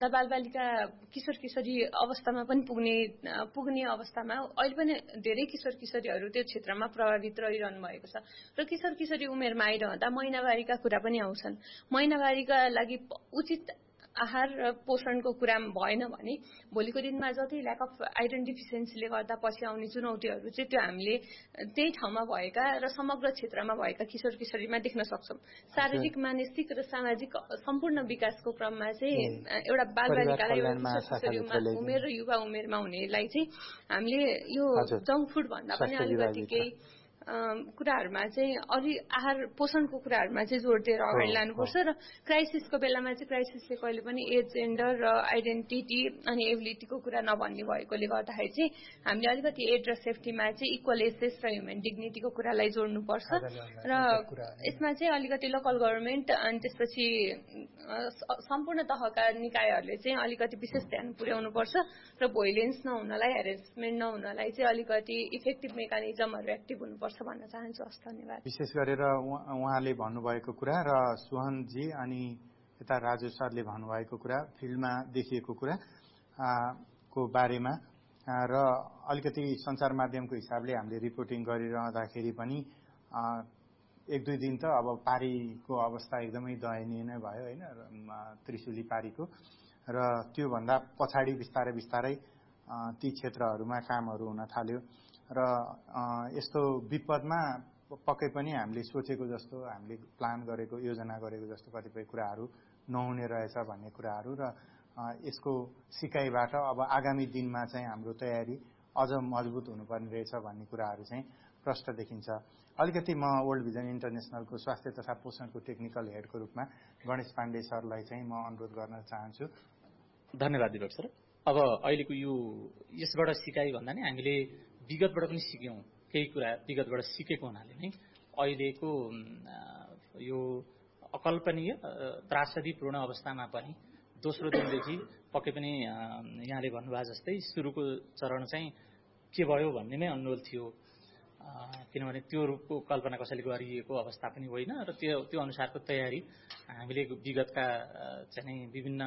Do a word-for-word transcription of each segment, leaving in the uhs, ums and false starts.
बालबालिका किशोर किशोरी अवस्थामा पनि पुग्ने पुग्ने अवस्थामा अहिले पनि धेरै किशोर किशोरीहरू त्यो क्षेत्रमा प्रभावित रहिरहनु भएको छ र किशोर किशोरी उमेरमा आइरहँदा महिनावारीका कुरा पनि आउँछन्। महिनावारीका लागि उचित आहार र पोषणको कुरा भएन भने भोलिको दिनमा जति ल्याक अफ आइरन डिफिसियन्सीले गर्दा पछि आउने चुनौतीहरू चाहिँ त्यो हामीले त्यही ठाउँमा भएका र समग्र क्षेत्रमा भएका किशोर किशोरीमा देख्न सक्छौँ। शारीरिक मानसिक र सामाजिक सम्पूर्ण विकासको क्रममा चाहिँ एउटा बालबालिकालाई एउटा किशोर किशोरी उमेर र युवा उमेरमा हुनेलाई चाहिँ हामीले यो जङ्क फुड भन्दा पनि अलिकति केही कुराहरूमा चाहिँ अलि आहार पोषणको कुराहरूमा चाहिँ जोड दिएर अगाडि लानुपर्छ र क्राइसिसको बेलामा चाहिँ क्राइसिसले कहिले पनि एज जेन्डर र आइडेन्टिटी अनि एबिलिटीको कुरा नभन्ने भएकोले गर्दाखेरि चाहिँ हामीले अलिकति एड र सेफ्टीमा चाहिँ इक्वल एसेस र ह्युमन डिग्निटीको कुरालाई जोड्नुपर्छ र यसमा चाहिँ अलिकति लोकल गभर्मेन्ट अनि त्यसपछि सम्पूर्ण तहका निकायहरूले चाहिँ अलिकति विशेष ध्यान पुर्याउनुपर्छ र भोइलेन्स नहुनलाई हेरेसमेन्ट नहुनलाई चाहिँ अलिकति इफेक्टिभ मेकानिजमहरू एक्टिभ हुनुपर्छ भन्न चाहन्छु। हस्, धन्यवाद। विशेष गरेर उहाँले भन्नुभएको कुरा र सुहनजी अनि यता राजु सरले भन्नुभएको कुरा फिल्डमा देखिएको कुरा को बारेमा र अलिकति सञ्चार माध्यमको हिसाबले हामीले रिपोर्टिङ गरिरहँदाखेरि पनि एक दुई दिन त अब पारीको अवस्था एकदमै दयनीय नै भयो होइन, त्रिशुली पारीको, र त्योभन्दा पछाडि बिस्तारै बिस्तारै ती क्षेत्रहरूमा कामहरू हुन थाल्यो र यस्तो विपदमा पक्कै पनि हामीले सोचेको जस्तो हामीले प्लान गरेको योजना गरेको जस्तो कतिपय कुराहरू नहुने रहेछ भन्ने कुराहरू र यसको सिकाइबाट अब आगामी दिनमा चाहिँ हाम्रो तयारी अझ मजबुत हुनुपर्ने रहेछ भन्ने कुराहरू चाहिँ प्रष्ट देखिन्छ। अलिकति म वर्ल्ड भिजन इन्टरनेसनलको स्वास्थ्य तथा पोषणको टेक्निकल हेडको रूपमा गणेश पाण्डे सरलाई चाहिँ म अनुरोध गर्न चाहन्छु। धन्यवाद दिपक सर। अब अहिलेको यो यसबाट सिकाइ भन्दा नि हामीले विगतबाट पनि सिक्यौँ केही कुरा, विगतबाट सिकेको हुनाले नै अहिलेको यो अकल्पनीय त्रासदीपूर्ण अवस्थामा पनि दोस्रो दिनदेखि पक्कै पनि यहाँले भन्नुभएको जस्तै सुरुको चरण चाहिँ के भयो भन्ने नै अनुरोध थियो, किनभने त्यो रूपको कल्पना कसैले गरिएको अवस्था पनि होइन र त्यो त्यो अनुसारको तयारी हामीले विगतका चाहिँ विभिन्न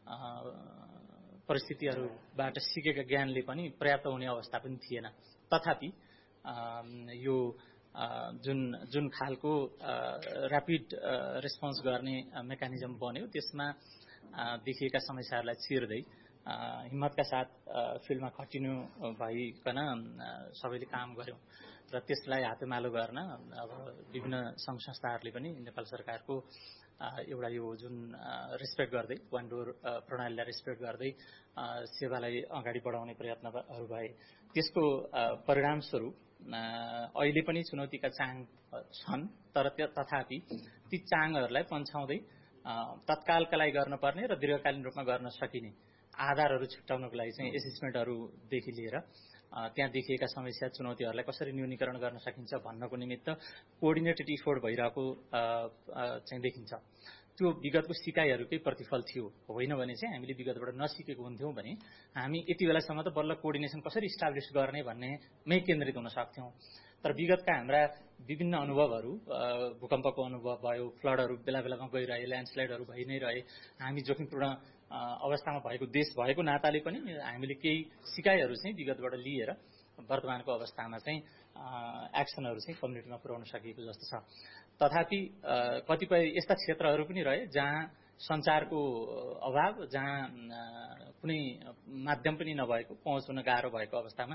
परिस्थितिहरूबाट सिकेका ज्ञानले पनि पर्याप्त हुने अवस्था पनि थिएन। तथापि यो जुन जुन खालको ऱ्यापिड रेस्पोन्स गर्ने मेकानिजम बन्यो त्यसमा देखिएका समस्याहरूलाई चिर्दै हिम्मतका साथ फिल्डमा खटिनु भइकन सबैले काम गर्यौँ र त्यसलाई हातेमालो गर्न अब विभिन्न सङ्घ संस्थाहरूले पनि नेपाल सरकारको एउटा यो जुन रेस्पेक्ट गर्दै वान डोर प्रणालीलाई रेस्पेक्ट गर्दै सेवालाई अगाडि बढाउने प्रयत्नहरू भए। त्यसको परिणामस्वरूप अहिले पनि चुनौतीका चाङ छन्, तर तथापि ती चाङहरूलाई पन्छाउँदै तत्कालका लागि गर्नुपर्ने र दीर्घकालीन रूपमा गर्न सकिने आधारहरू छुट्याउनको लागि चाहिँ एसेसमेन्टहरूदेखि लिएर त्यहाँ देखिएका समस्या चुनौतीहरूलाई कसरी न्यूनीकरण गर्न सकिन्छ भन्नको निमित्त कोअर्डिनेटेड इफोर्ट भइरहेको चाहिँ देखिन्छ। त्यो विगतको सिकाइहरूकै प्रतिफल थियो, होइन भने चाहिँ हामीले विगतबाट नसिकेको हुन्थ्यौँ भने हामी यति बेलासम्म त बल्ल कोअर्डिनेसन कसरी इस्टाब्लिस गर्ने भन्नेमै केन्द्रित हुन सक्थ्यौँ। तर विगतका हाम्रा विभिन्न अनुभवहरू, भूकम्पको अनुभव भयो, फ्लडहरू बेला बेलामा गइरहे, ल्यान्डस्लाइडहरू भइ नै रहे, हामी जोखिमपूर्ण अवस्थामा भएको देश भएको नाताले पनि हामीले केही सिकाइहरू चाहिँ विगतबाट लिएर वर्तमानको अवस्थामा चाहिँ एक्सनहरू चाहिँ कम्युनिटीमा पुर्याउन सकिएको जस्तो छ। तथापि कतिपय यस्ता क्षेत्रहरू पनि रहे जहाँ सञ्चारको अभाव, जहाँ कुनै माध्यम पनि नभएको, पहुँच हुन गाह्रो भएको अवस्थामा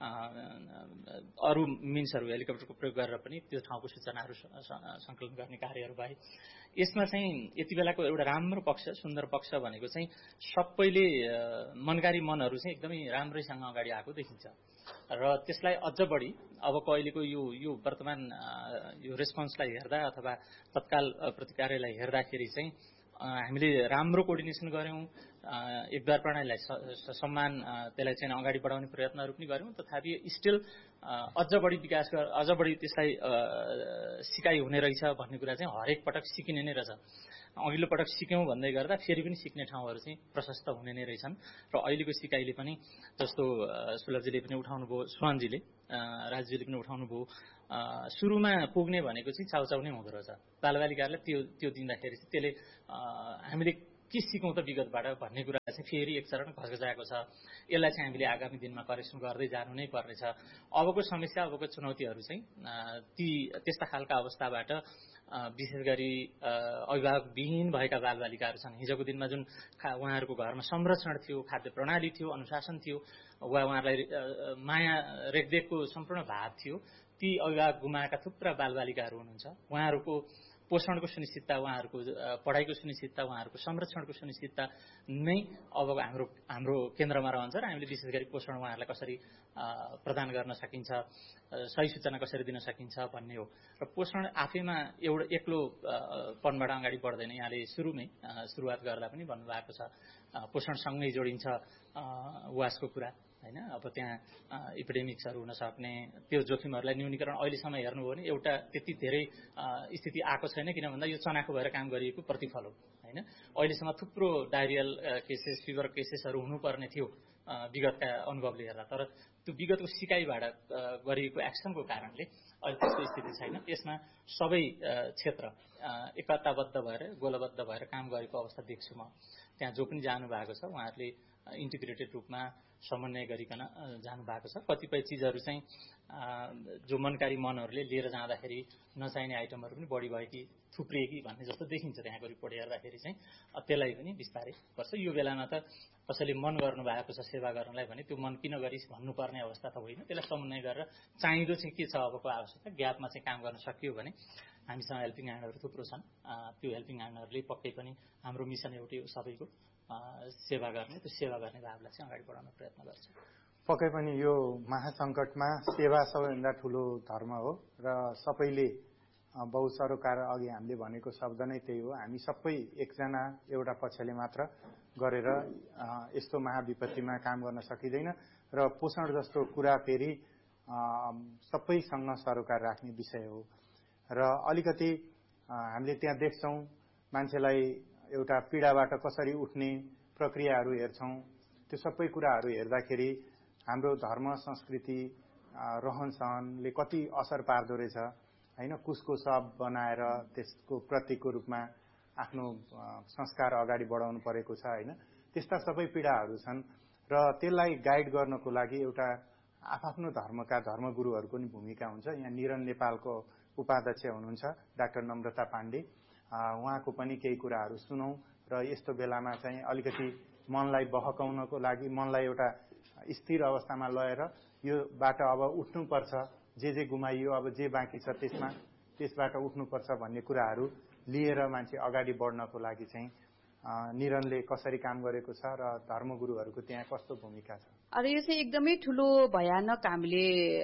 अरू मिन्सहरू हेलिकप्टरको प्रयोग गरेर पनि त्यो ठाउँको सूचनाहरू सङ्कलन गर्ने कार्यहरू भए। यसमा चाहिँ यति बेलाको एउटा राम्रो पक्ष, सुन्दर पक्ष भनेको चाहिँ सबैले मनकारी मनहरू चाहिँ एकदमै राम्रैसँग अगाडि आएको देखिन्छ र त्यसलाई अझ बढी अबको अहिलेको यो यो वर्तमान यो रेस्पोन्सलाई हेर्दा अथवा तत्काल प्रतिकारलाई हेर्दाखेरि चाहिँ हामीले राम्रो कोअर्डिनेसन गऱ्यौँ, एकद्वार प्रणालीलाई सम्मान त्यसलाई चाहिँ अगाडि बढाउने प्रयत्नहरू पनि गऱ्यौँ। तथापि स्टिल अझ बढी विकास अझ बढी त्यसलाई सिकाइ हुने रहेछ भन्ने कुरा चाहिँ हरेक पटक सिकिने नै रहेछ। अघिल्लो पटक सिक्यौँ भन्दै गर्दा फेरि पनि सिक्ने ठाउँहरू चाहिँ प्रशस्त हुने नै रहेछन् र अहिलेको सिकाइले पनि जस्तो सुलभजीले पनि उठाउनु भयो, सुहानजीले राजजीले पनि उठाउनु भयो, सुरुमा पुग्ने भनेको चाहिँ चाउचाउ नै हुँदो रहेछ। बालबालिकाहरूलाई त्यो त्यो दिँदाखेरि चाहिँ त्यसले हामीले के सिकौँ त विगतबाट भन्ने कुरा चाहिँ फेरि एक चरण घचघचाएको छ। यसलाई चाहिँ हामीले आगामी दिनमा करेक्सन गर्दै जानु नै पर्नेछ। अबको समस्या अबको चुनौतीहरू चाहिँ ती त्यस्ता खालका अवस्थाबाट विशेष गरी अभिभावकविहीन भएका बालबालिकाहरू छन्। हिजोको दिनमा जुन उहाँहरूको घरमा संरक्षण थियो, खाद्य प्रणाली थियो, अनुशासन थियो, वा उहाँहरूलाई माया रेखदेखको सम्पूर्ण भाव थियो, ती अभिभावक गुमाएका थुप्रा बालबालिकाहरू हुनुहुन्छ। उहाँहरूको पोषणको सुनिश्चितता, उहाँहरूको पढाइको सुनिश्चितता, उहाँहरूको संरक्षणको सुनिश्चितता नै अब हाम्रो हाम्रो केन्द्रमा रहन्छ र हामीले विशेष गरी पोषण उहाँहरूलाई कसरी प्रदान गर्न सकिन्छ, सही सूचना कसरी दिन सकिन्छ भन्ने हो। र पोषण आफैमा एउटा एक्लो पनबाट अगाडि बढ्दैन। यहाँले सुरुमै सुरुवात गर्दा पनि भन्नुभएको छ पोषणसँगै जोडिन्छ वासको कुरा हैन। अब त्यहाँ इपिडेमिक्सहरू हुन सक्ने त्यो जोखिमहरूलाई न्यूनीकरण अहिलेसम्म हेर्नुभयो भने एउटा त्यति धेरै स्थिति आएको छैन, किन भन्दा यो चनाखो भएर काम गरिएको प्रतिफल हो हैन। अहिलेसम्म थुप्रो डायरियल केसेस, फिभर केसेसहरू हुनुपर्ने थियो विगतका अनुभवले हेर्दा, तर त्यो विगतको सिकाइबाट गरिएको एक्सनको कारणले अहिले त्यस्तो स्थिति छैन। यसमा सबै क्षेत्र एकताबद्ध भएर गोलबद्ध भएर काम गरेको अवस्था देख्छु म। त्यहाँ जो पनि जानु भएको छ उहाँहरूले इन्टिग्रेटेड रूपमा समन्वय गरिकन जानु भएको छ। कतिपय चिजहरू चाहिँ जो मनकारी मनहरूले लिएर जाँदाखेरि नचाहिने आइटमहरू पनि बढी भयो कि थुप्रिए कि भन्ने जस्तो देखिन्छ त्यहाँको रिपोर्ट हेर्दाखेरि चाहिँ। त्यसलाई पनि बिस्तारै पर्छ। यो बेलामा त कसैले मन गर्नु भएको छ सेवा गर्नलाई भने त्यो मन किन गरिस् भन्नुपर्ने अवस्था त होइन। त्यसलाई समन्वय गरेर चाहिँदो चाहिँ के छ अबको आवश्यकता, ग्यापमा चाहिँ काम गर्न सकियो भने हामीसँग हेल्पिङ ह्यान्डहरू थुप्रो छन्। त्यो हेल्पिङ ह्यान्डहरूले पक्कै पनि हाम्रो मिसन एउटै हो, सबैको सेवा गर्ने, त्यो सेवा गर्ने भावलाई चाहिँ अगाडि बढाउन प्रयत्न गर्छ। पक्कै पनि यो महासङ्कटमा सेवा सबैभन्दा ठुलो धर्म हो र सबैले बहुसरोकार अघि हामीले भनेको शब्द नै त्यही हो। हामी सबै एकजना एउटा पक्षले मात्र गरेर यस्तो महाविपत्तिमा काम गर्न सकिँदैन र पोषण जस्तो कुरा फेरि सबैसँग सरोकार राख्ने विषय हो। र अलिकति हामीले त्यहाँ देख्छौँ मान्छेलाई एउटा पीडाबाट कसरी उठ्ने प्रक्रियाहरू हेर्छौँ। त्यो सबै कुराहरू हेर्दाखेरि हाम्रो धर्म, संस्कृति, रहनसहनले कति असर पार्दो रहेछ हैन। कुसको सब बनाएर त्यसको प्रतीकको रूपमा आफ्नो संस्कार अगाडि बढाउनु परेको छ हैन। त्यस्ता सबै पीडाहरू छन् र त्यसलाई गाइड गर्नको लागि एउटा आफ्नो धर्मका धर्मगुरुहरूको पनि भूमिका हुन्छ। यहाँ निरन नेपालको उपाध्यक्ष हुनुहुन्छ डाक्टर नम्रता पाण्डे, उहाँको पनि केही कुराहरू सुनौँ र यस्तो बेलामा चाहिँ अलिकति मनलाई बहकाउनको लागि, मनलाई एउटा स्थिर अवस्थामा लगेर यो बाटो अब उठ्नुपर्छ, जे जे गुमाइयो अब जे बाँकी छ त्यसमा त्यसबाट उठ्नुपर्छ भन्ने कुराहरू लिएर मान्छे अगाडि बढ्नको लागि चाहिँ निरनले कसरी काम गरेको छ र धर्मगुरुहरूको त्यहाँ कस्तो भूमिका छ। अरे यो चाहिँ एकदमै ठुलो भयानक हामीले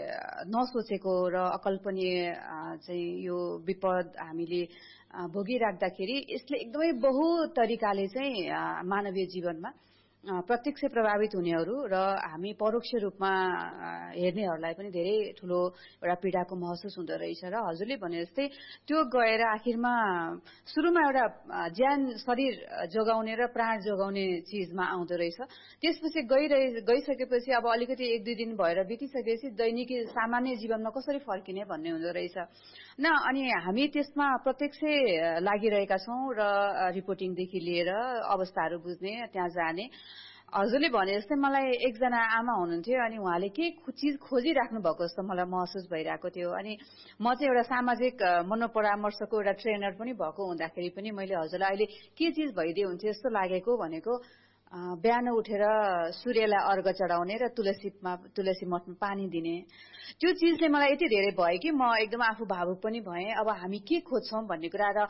नसोचेको र अकल्पनीय चाहिँ यो विपद हामीले भोगिराख्दाखेरि यसले एकदमै बहु तरिकाले चाहिँ मानवीय जीवनमा प्रत्यक्ष प्रभावित हुनेहरू र हामी परोक्ष रूपमा हेर्नेहरूलाई पनि धेरै ठुलो एउटा पीडाको महसुस हुँदो रहेछ। र हजुरले भने जस्तै त्यो गएर आखिरमा सुरुमा एउटा ज्यान शरीर जोगाउने र प्राण जोगाउने चिजमा आउँदो रहेछ। त्यसपछि गइरहे गइसकेपछि अब अलिकति एक दुई दिन भएर बितिसकेपछि दैनिक सामान्य जीवनमा कसरी फर्किने भन्ने हुँदो रहेछ न। अनि हामी त्यसमा प्रत्यक्ष लागिरहेका छौँ र रिपोर्टिङदेखि लिएर अवस्थाहरू बुझ्ने, त्यहाँ जाने। हजुरले भने जस्तै मलाई एकजना आमा हुनुहुन्थ्यो अनि उहाँले के चिज खोजिराख्नु भएको जस्तो मलाई महसुस भइरहेको थियो। अनि म चाहिँ एउटा सामाजिक मनोपरामर्शको एउटा ट्रेनर पनि भएको हुँदाखेरि पनि मैले हजुरलाई अहिले के चिज भइदियो हुन्थ्यो जस्तो लागेको भनेको बिहान उठेर सूर्यलाई अर्घ चढाउने र तुलसीमा तुलसी मठमा पानी दिने, त्यो चिजले मलाई यति धेरै भयो कि म एकदम आफू भावुक पनि भएँ। अब हामी के खोज्छौँ भन्ने कुरा र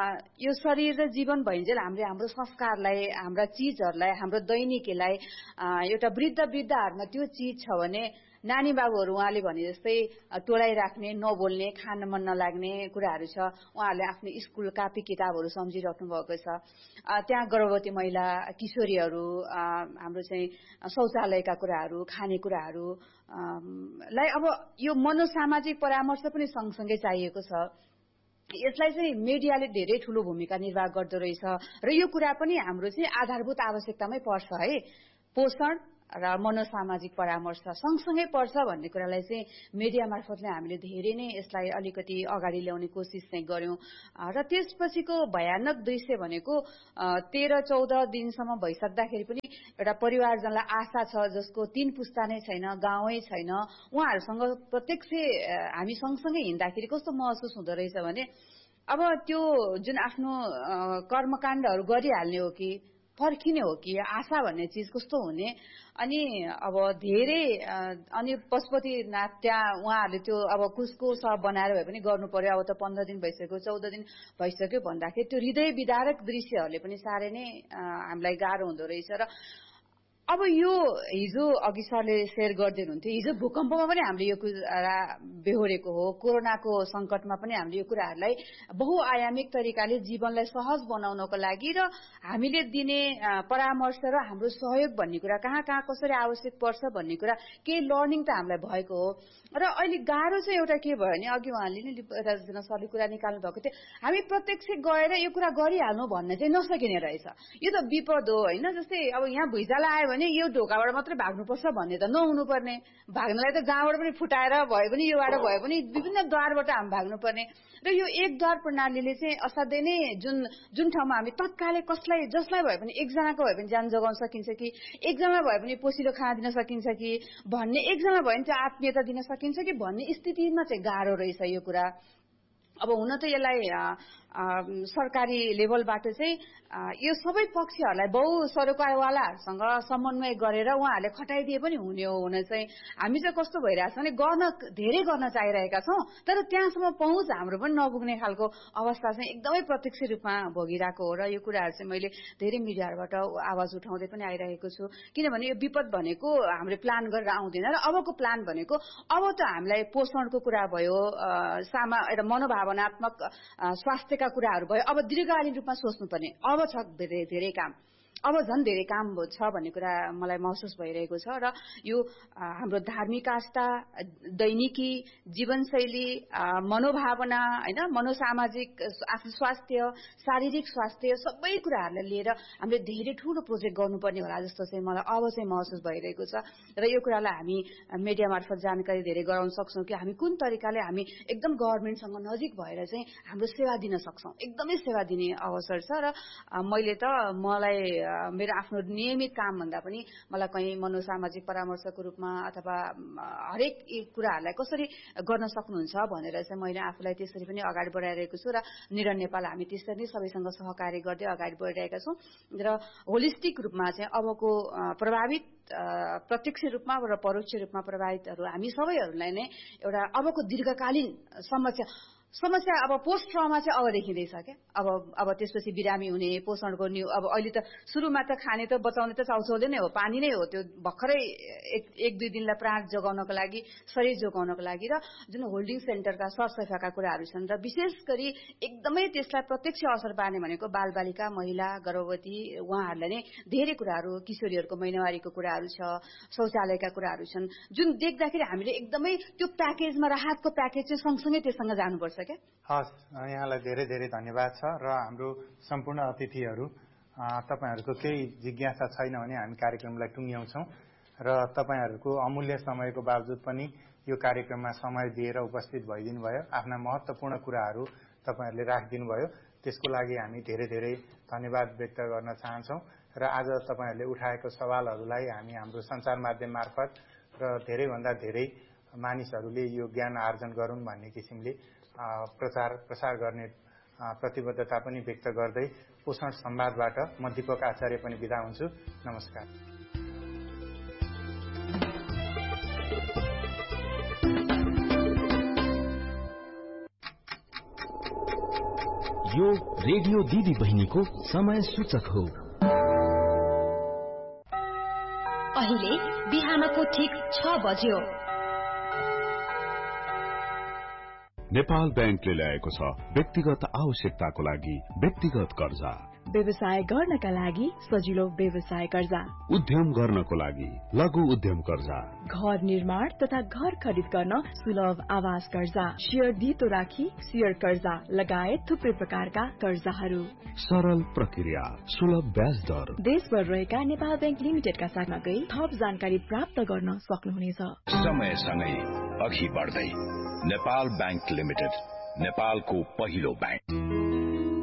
यो शरीर र जीवन भइन्जेल हामीले हाम्रो संस्कारलाई, हाम्रा चिजहरूलाई, हाम्रो दैनिकीलाई एउटा वृद्ध वृद्धहरूमा त्यो चिज छ भने नानी बाबुहरू उहाँले भने जस्तै टोलाइराख्ने, नबोल्ने, खान मन नलाग्ने कुराहरू छ। उहाँहरूले आफ्नो स्कुल कापी किताबहरू सम्झिराख्नु भएको छ। त्यहाँ गर्भवती महिला, किशोरीहरू, हाम्रो चाहिँ शौचालयका कुराहरू, खानेकुराहरू लाई अब यो मनोसामाजिक परामर्श पनि सँगसँगै चाहिएको छ। यसलाई चाहिँ मिडियाले धेरै ठुलो भूमिका निर्वाह गर्दो रहेछ र यो कुरा पनि हाम्रो चाहिँ आधारभूत आवश्यकतामै पर्छ है। पोषण र मनोसामाजिक परामर्श सँगसँगै पर्छ भन्ने कुरालाई चाहिँ मिडिया मार्फतले हामीले धेरै नै यसलाई अलिकति अगाडि ल्याउने कोसिस चाहिँ गर्यौं र त्यसपछिको भयानक दृश्य भनेको तेह्र चौध दिनसम्म भइसक्दाखेरि पनि एउटा परिवारजनलाई आशा छ जसको तीन पुस्ता नै छैन, गाउँै छैन, उहाँहरूसँग प्रत्यक्ष हामी सँगसँगै हिँड्दाखेरि कस्तो महसुस हुँदो रहेछ भने अब त्यो जुन आफ्नो कर्मकाण्डहरू गरिहाल्ने हो कि फर्किने हो कि आशा भन्ने चिज कस्तो हुने। अनि अब धेरै अनि पशुपतिनाथ त्यहाँ उहाँहरूले त्यो अब कुसको सब बनाएर भए पनि गर्नु पर्यो। अब त पन्ध्र दिन भइसक्यो, चौध दिन भइसक्यो भन्दाखेरि त्यो हृदय विदारक दृश्यहरूले पनि साह्रै नै हामीलाई गाह्रो हुँदो रहेछ। र अब यो हिजो अघि सरले शेयर गर्दै हुनुहुन्थ्यो, हिजो भूकम्पमा पनि हामीले यो कुरा बेहोरेको हो, कोरोनाको संकटमा पनि हामीले यो कुराहरूलाई बहुआयामिक तरिकाले जीवनलाई सहज बनाउनको लागि र हामीले दिने परामर्श र हाम्रो सहयोग भन्ने कुरा कहाँ कहाँ कसरी आवश्यक पर्छ भन्ने कुरा केही लर्निङ त हामीलाई भएको हो। र अहिले गाह्रो चाहिँ एउटा के भयो भने अघि उहाँले नि राजना सरले कुरा निकाल्नु भएको थियो, हामी प्रत्यक्ष गएर यो कुरा गरिहाल्नु भन्ने चाहिँ नसकिने रहेछ। यो त विपद हो होइन। जस्तै अब यहाँ भुइँचालो आयो भने यो ढोकाबाट मात्रै भाग्नुपर्छ भन्ने त नहुनु पर्ने। भाग्नलाई त जहाँबाट पनि फुटाएर भए पनि योबाट भए पनि विभिन्न द्वारबाट हामी भाग्नुपर्ने। र यो एक द्वार प्रणालीले चाहिँ असाध्यै नै जुन जुन ठाउँमा हामी तत्कालै कसलाई जसलाई भए पनि एकजनाको भए पनि ज्यान जोगाउन सकिन्छ कि एकजना भए पनि पोसिलो खाना दिन सकिन्छ कि भन्ने, एकजना भए पनि चाहिँ आत्मीयता दिन सकिन्छ कि भन्ने स्थितिमा चाहिँ गाह्रो रहेछ यो कुरा। अब हुन त यसलाई सरकारी लेभलबाट चाहिँ यो सबै पक्षहरूलाई बहु सरोकारवालाहरूसँग समन्वय गरेर उहाँहरूले खटाइदिए पनि हुने हो। हुन चाहिँ हामी चाहिँ कस्तो भइरहेछ भने गर्न धेरै गर्न चाहिरहेका छौँ, तर त्यहाँसम्म पहुँच हाम्रो पनि नपुग्ने खालको अवस्था चाहिँ एकदमै प्रत्यक्ष रूपमा भोगिरहेको हो। र यो कुराहरू चाहिँ मैले धेरै मिडियाहरूबाट आवाज उठाउँदै पनि आइरहेको छु। किनभने यो विपद भनेको हामीले प्लान गरेर आउँदैन र अबको प्लान भनेको अब त हामीलाई पोषणको कुरा भयो, सामा एउटा मनोभावनात्मक स्वास्थ्यका कुराहरू भयो। अब दीर्घकालीन रूपमा सोच्नुपर्ने अब छ धेरै धेरै काम, अब झन् धेरै काम छ भन्ने कुरा मलाई महसुस भइरहेको छ। र यो हाम्रो धार्मिक आस्था, दैनिकी जीवनशैली, मनोभावना होइन, मनोसामाजिक आफ्नो स्वास्थ्य, शारीरिक स्वास्थ्य सबै कुराहरूलाई लिएर हामीले धेरै ठुलो प्रोजेक्ट गर्नुपर्ने होला जस्तो चाहिँ मलाई अब चाहिँ महसुस भइरहेको छ। र यो कुरालाई हामी मिडिया मार्फत जानकारी धेरै गराउन सक्छौँ कि हामी कुन तरिकाले हामी एकदम गभर्मेन्टसँग नजिक भएर चाहिँ हाम्रो सेवा दिन सक्छौँ। एकदमै सेवा दिने अवसर छ। र मैले त मलाई मेरो आफ्नो नियमित काम भन्दा पनि मलाई कहीँ मनोसामाजिक परामर्शको रूपमा अथवा हरेक कुराहरूलाई कसरी गर्न सक्नुहुन्छ भनेर चाहिँ मैले आफूलाई त्यसरी पनि अगाडि बढाइरहेको छु। र निरन नेपाल हामी त्यसरी नै सबैसँग सहकार्य गर्दै अगाडि बढिरहेका छौँ। र होलिस्टिक रूपमा चाहिँ अबको प्रभावित प्रत्यक्ष रूपमा र परोक्ष रूपमा प्रभावितहरू हामी सबैहरूलाई नै एउटा अबको दीर्घकालीन समस्या समस्या अब पोस्ट ट्रमा चाहिँ अब देखिँदैछ क्या। अब अब त्यसपछि बिरामी हुने, पोषणको न्यू अब अहिले त सुरुमा त खाने त बचाउने त चाउचाउले नै हो, पानी नै हो। त्यो भर्खरै एक एक दुई दिनलाई प्राण जोगाउनको लागि, शरीर जोगाउनको लागि र जुन होल्डिङ सेन्टरका सरसफाइका कुराहरू छन् र विशेष गरी एकदमै त्यसलाई प्रत्यक्ष असर पार्ने भनेको बालबालिका, महिला, गर्भवती उहाँहरूलाई नै धेरै कुराहरू, किशोरीहरूको महिनावारीको कुराहरू छ, शौचालयका कुराहरू छन् जुन देख्दाखेरि हामीले एकदमै त्यो प्याकेजमा राहतको प्याकेज चाहिँ सँगसँगै त्यससँग जानुपर्छ। हस्, यहाँलाई धेरै धेरै धन्यवाद छ। र हाम्रो सम्पूर्ण अतिथिहरू, तपाईँहरूको केही जिज्ञासा छैन भने हामी कार्यक्रमलाई टुङ्ग्याउँछौँ र तपाईँहरूको अमूल्य समयको बावजुद पनि यो कार्यक्रममा समय दिएर उपस्थित भइदिनु भयो, आफ्ना महत्त्वपूर्ण कुराहरू तपाईँहरूले राखिदिनु भयो। त्यसको लागि हामी धेरै धेरै धन्यवाद व्यक्त गर्न चाहन्छौँ। र आज तपाईँहरूले उठाएको सवालहरूलाई हामी हाम्रो सञ्चार माध्यम मार्फत र धेरैभन्दा धेरै मानिसहरूले यो ज्ञान आर्जन गरून् भन्ने किसिमले प्रचार प्रसार गर्ने प्रतिबद्धता पनि व्यक्त गर्दै पोषण संवादबाट म दीपक आचार्य पनि बिदा हुन्छु। नमस्कार। यो रेडियो दिदी बहिनीको समय सूचक हो। अहिले बिहानको ठिक छ बज्यो। नेपाल बैंकले ल्याएको छ व्यक्तिगत आवश्यकताको लागि व्यक्तिगत कर्जा। व्यवसाय गर्नका लागि सजिलो व्यवसाय कर्जा, उद्यम गर्नको लागि लघु उद्यम कर्जा, घर निर्माण तथा घर खरिद गर्न सुलभ आवास कर्जा, शेयर धितो राखी शेयर कर्जा लगायत थुप्रै प्रकारका कर्जाहरू, सरल प्रक्रिया, सुलभ ब्याज दर। देशभर रहेका नेपाल बैंक लिमिटेडका साथमा गई थप जानकारी प्राप्त गर्न सक्नुहुनेछ। समयसँगै अघि बढ्दै नेपाल बैंक लिमिटेड, नेपालको पहिलो बैंक।